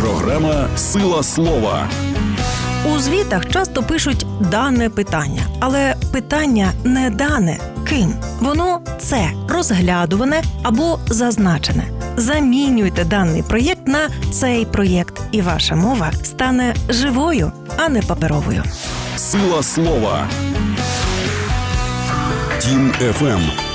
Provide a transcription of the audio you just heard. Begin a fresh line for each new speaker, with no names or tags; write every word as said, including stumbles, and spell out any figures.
Програма «Сила слова».
У звітах часто пишуть «дане питання», але питання не дане ким. Воно – це розглядуване або зазначене. Замінюйте даний проєкт на цей проєкт, і ваша мова стане живою, а не паперовою.
«Сила слова». Тім еф ем.